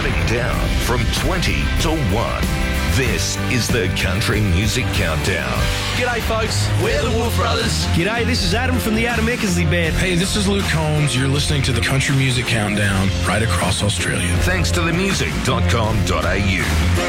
counting down from 20 to 1. This is the Country Music Countdown. G'day, folks. We're the Wolf Brothers. G'day, this is Adam from the Adam Eckersley Band. Hey, this is Luke Combs. You're listening to the Country Music Countdown right across Australia. Thanks to themusic.com.au.